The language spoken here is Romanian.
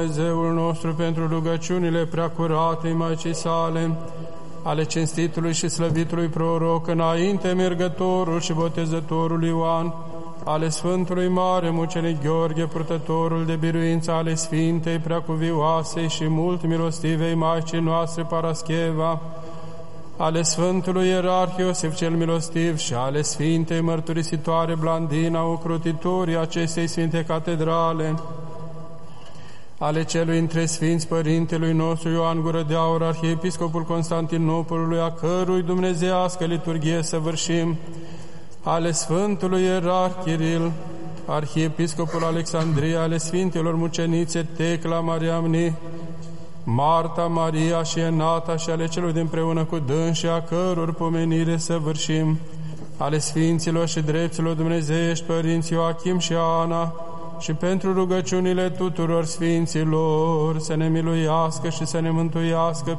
Dumnezeul nostru, pentru rugăciunile preacuratei Maicii sale, ale cinstitului și slăvitului proroc, înainte mergătorul și botezătorul Ioan, ale Sfântului Mare Mucenic Gheorghe, purtătorul de biruință, ale Sfintei Preacuvioasei și mult milostivei Maicii noastre Parascheva, ale Sfântului Ierarh Iosif cel Milostiv și ale Sfintei Mărturisitoare Blandina, ocrotitorii acestei Sfinte Catedrale, ale celui între Sfinți Părintelui nostru Ioan Gură de Aur, Arhiepiscopul Constantinopolului, a cărui dumnezeiască liturghie săvârșim, ale Sfântului Ierarh Chiril, Arhiepiscopul Alexandria, ale Sfintelor Mucenițe Tecla, Mariamni, Marta, Maria și Enata și ale celor dinpreună cu dânsii, a căror pomenire săvârșim, ale Sfinților și Drepților Dumnezeiești, Părinți Ioachim și Ana, și pentru rugăciunile tuturor Sfinților, să ne miluiască și să ne mântuiască